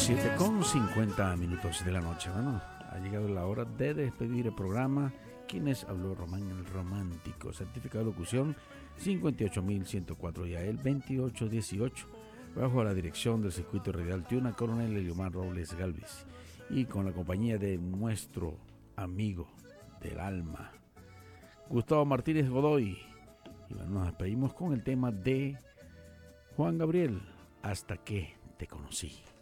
7:50 de la noche. Bueno, ha llegado la hora de despedir el programa. Quienes habló Román el Romántico. Certificado de locución 58.104 y a él 2818. Bajo la dirección del circuito radial Tiuna, Coronel Eliomar Robles Galvez. Y con la compañía de nuestro amigo del alma, Gustavo Martínez Godoy. Y bueno, nos despedimos con el tema de Juan Gabriel, Hasta que te conocí.